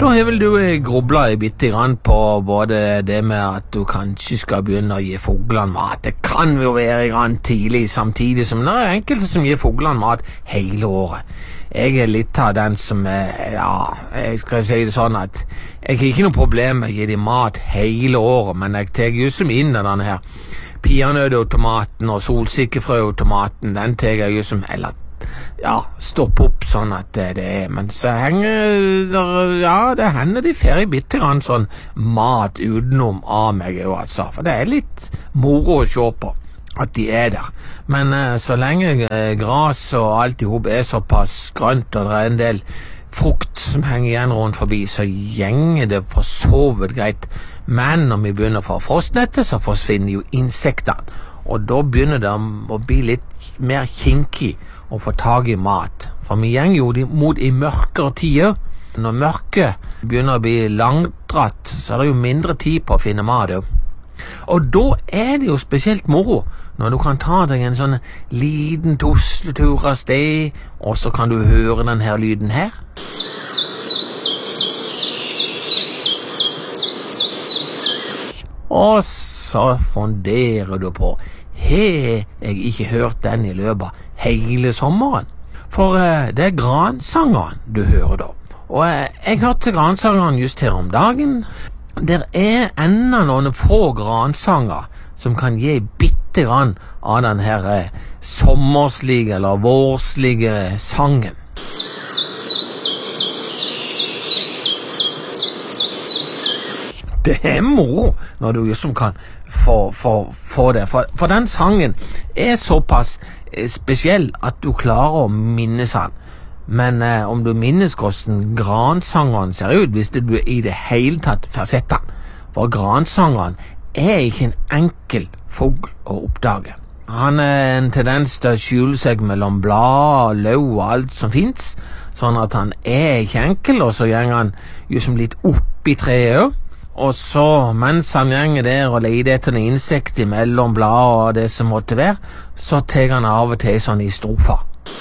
Da har vel du grublet bitte grann på både det med at du kanskje skal begynne å gi fuglene mat. Det kan jo være grann tidlig, samtidig som det er enkelte som gir fuglene mat hele året. Jeg er litt av den som jeg skal si det sånn at jeg har ikke noe problem med å gi dem mat hele året, men jeg tar jo som inn denne her peanøttautomaten og solsikkefrøautomaten, den tar jeg jo som stopp opp sånn at det er, men så henger det hender de fer i bitte grann sånn mat utenom av meg jo, altså, for det er litt moro å se på at de er der, men så lenge gras og alt i hop er såpass grønt og det er en del frukt som henger igjen rundt forbi, så gjenger det for så vidt greit, men når vi begynner for frostnettet så forsvinner jo insektene, og da begynner det å bli litt mer kinkig å få tag i mat, for vi gjenger jo mot i mørkere tider. Når mørket begynner å bli langdratt, så er det jo mindre tid på å finne mat. Og da er det jo spesielt moro når du kan ta deg en sånn liten tusletur av sted, og så kan du høre den her lyden her. Og så funderer du på, har jeg ikke hørt den i løpet av hele sommeren? For det er gransangeren du hører da. Og jeg hørte gransangeren just her om dagen. Der er enda noen få gransanger som kan gi bitte grann av den her sommerslige eller vårslige sangen. Det er moro når du liksom kan få det, for den sangen er såpass spesiell at du klarer å minnes den. Men om du minnes hvordan gransangeren ser ut hvis du i det hele tatt får sett den, for gransangeren er ikke en enkel fugl å oppdage. Han er en tendens til å skjule seg mellom blad, løv og alt som finnes, sånn at han er ikke enkel, og så gjenger han jo som litt opp i treet, og så mens han gjenger der og leter etter noen insekter mellom blad og det som måtte være, så tar han av og til sånn i strofer.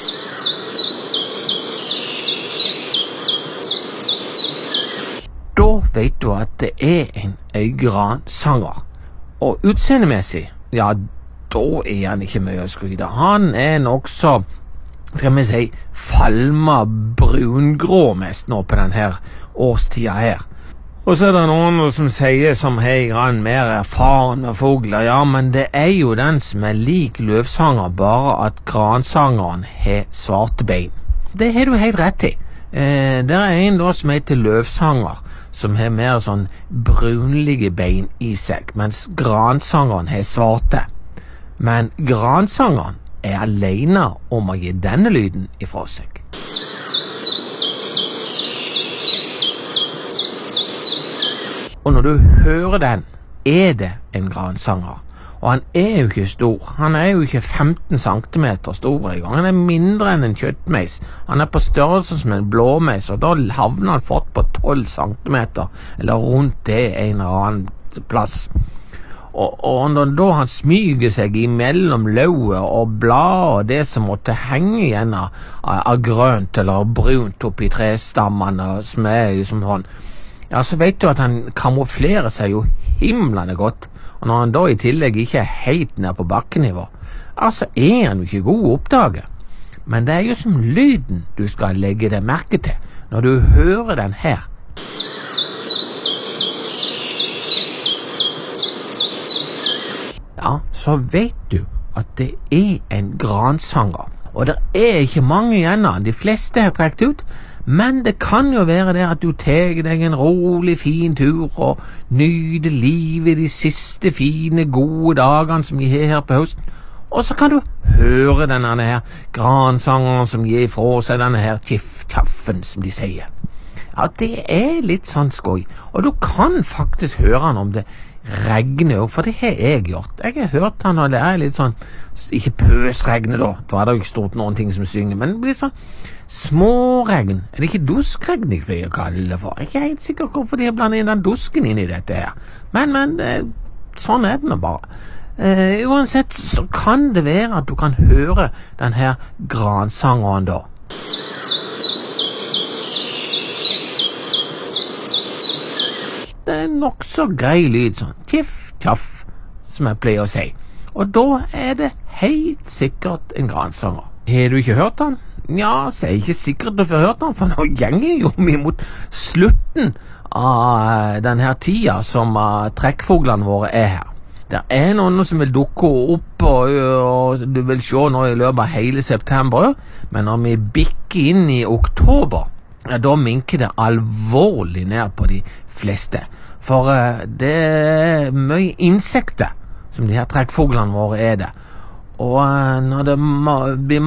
Da vet du at det er en gransanger, og utseendemessig, da er han ikke mye å skryte. Han er nok så, skal vi si, falma brungrå mest nå på denne årstida her. Og så er det noen som sier som har grann mer erfaren med fugler, ja, men det er jo den som er lik løvsanger, bare at gransangeren har svarte bein. Det har du helt rett i. Det er en da som heter løvsanger, som har mer sånn brunlige bein i seg, mens gransangeren har svarte. Men gransangeren er alene om å gi denne lyden ifra seg. Og når du hører den, er det en gransanger. Og han er jo ikke stor. Han er jo ikke 15 cm stor i gang. Han er mindre enn en kjøttmeis. Han er på størrelse som en blåmeis, og da havner han fått på 12 cm, eller rundt det en eller annen plass. Og når da han smyger seg imellom løvet og blad og det som måtte henge igjen av grønt eller brunt oppi trestammene, som er jo som sånn, ja, så vet du at han kamuflerer seg jo himlende godt, og når han da i tillegg ikke er helt ned på bakkenivå, altså er han jo ikke god å oppdage. Men det er jo som lyden du skal legge deg merke til når du hører den her. Ja, så vet du at det er en gransanger, og det er ikke mange igjen, de fleste har trekt ut. Men det kan jo være det at du tar deg en rolig, fin tur og nyter livet de siste fine, gode dagene som vi har her på høsten. Og så kan du høre denne her gransangeren som gir fra seg denne her kiff-kaffen, som de sier. Ja, det er litt sånn skoj. Og du kan faktisk høre han om det regner, for det har jeg gjort. Jeg har hørt han, og det er litt sånn, ikke pøsregne da er det jo ikke stort noen ting som synger, men det blir sånn småregn. Er det ikke duskregn jeg pleier å kalle det for? Jeg er ikke helt sikker hvorfor de har blandet inn den dusken inn i dette her, men sånn er det nå bare. Uansett så kan det være at du kan høre den her gransangeren da. det nok så grei lyd, sånn tiff-taff, som jeg pleier å si. Og da det helt sikkert en gransanger. Har du ikke hørt den? Ja, så jeg ikke sikkert du får hørt den, for nå gjenger jo vi mot slutten av denne tida som trekkfuglene våre her. Det noen som vil dukke opp, og du vil se nå i løpet av hele september, men når vi bikker inn i oktober, da minker det alvorlig ned på de fleste. For det mye insekter som de her trekkfuglene våre det. Og når det blir